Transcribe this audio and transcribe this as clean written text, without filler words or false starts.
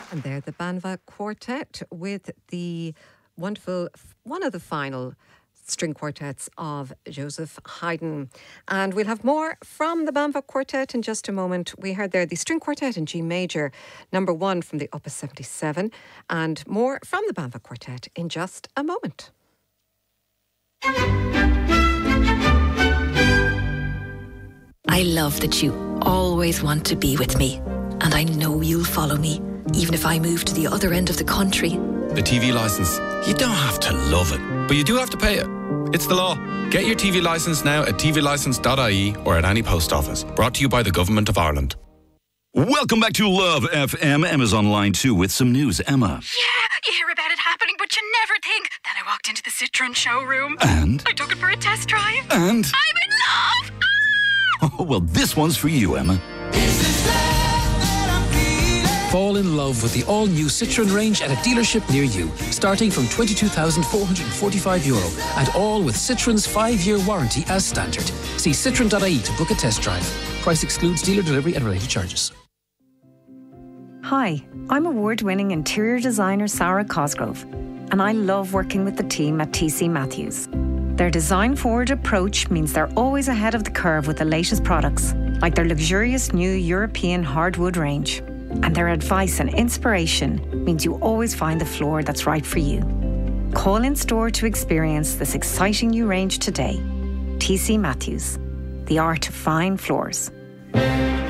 And they're the Banva Quartet with the wonderful, one of the final string quartets of Joseph Haydn. And we'll have more from the Banva Quartet in just a moment. We heard there the string quartet in G major, number 1 from the Opus 77, and more from the Banva Quartet in just a moment. I love that you always want to be with me, and I know you'll follow me, even if I move to the other end of the country. The TV licence, you don't have to love it, but you do have to pay it. It's the law. Get your TV licence now at tvlicence.ie or at any post office. Brought to you by the Government of Ireland. Welcome back to Love FM. Emma's on line 2 with some news. Emma. Yeah, you hear about it happening, but you never think. Then I walked into the Citroen showroom. And? I took it for a test drive. And? I'm in love! Oh, well, this one's for you, Emma. Fall in love with the all-new Citroen range at a dealership near you, starting from €22,445, and all with Citroen's 5-year warranty as standard. See citroen.ie to book a test drive. Price excludes dealer delivery and related charges. Hi, I'm award-winning interior designer Sarah Cosgrove, and I love working with the team at TC Matthews. Their design-forward approach means they're always ahead of the curve with the latest products, like their luxurious new European hardwood range. And their advice and inspiration means you always find the floor that's right for you. Call in store to experience this exciting new range today. TC Matthews, the art of fine floors.